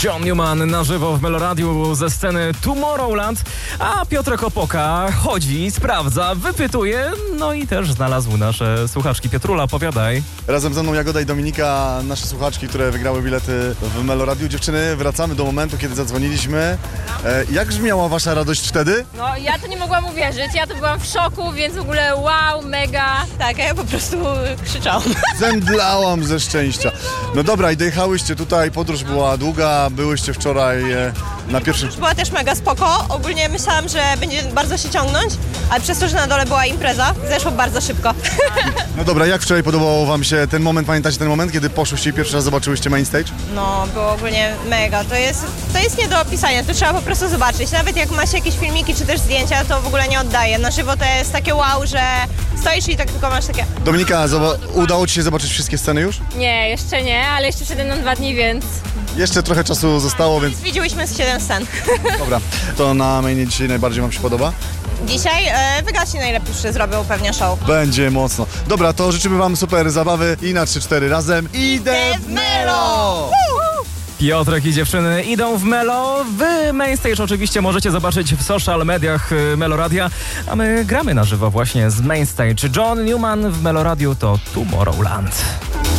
John Newman na żywo w Meloradiu ze sceny Tomorrowland, a Piotrek Opoka chodzi, sprawdza, wypytuje, no i też znalazł nasze słuchaczki. Piotrula, opowiadaj. Razem ze mną Jagoda i Dominika, nasze słuchaczki, które wygrały bilety w Meloradiu. Dziewczyny, wracamy do momentu, kiedy zadzwoniliśmy. Jak brzmiała wasza radość wtedy? No, ja to nie mogłam uwierzyć, ja to byłam w szoku, więc w ogóle wow, mega. Tak, a ja po prostu krzyczałam. Zemdlałam ze szczęścia. No dobra, i dojechałyście tutaj, podróż była długa, byłyście wczoraj na pierwszym... Była też mega spoko. Ogólnie myślałam, że będzie bardzo się ciągnąć, ale przez to, że na dole była impreza, zeszło bardzo szybko. No dobra, jak wczoraj podobał wam się ten moment, pamiętacie ten moment, kiedy poszłyście i pierwszy raz zobaczyłyście main stage? No, było ogólnie mega. To jest nie do opisania, to trzeba po prostu zobaczyć. Nawet jak ma się jakieś filmiki czy też zdjęcia, to w ogóle nie oddaje. Na żywo to jest takie wow, że stoisz i tak tylko masz takie... Dominika, udało ci się zobaczyć wszystkie sceny już? Nie, jeszcze nie, ale jeszcze przede mną 2 dni, więc... Jeszcze trochę czasu zostało, więc Widziałyśmy z 7 scen. dobra. To na mainie dzisiaj najbardziej wam się podoba? Dzisiaj Wygasi najlepszy zrobił pewnie show. Będzie mocno. Dobra, to życzymy wam super zabawy i na 3-4 razem idę w Melo! Piotrek i dziewczyny idą w Melo. Wy Mainstage oczywiście możecie zobaczyć w social mediach Meloradia, a my gramy na żywo właśnie z Mainstage. John Newman w Meloradiu to Tomorrowland.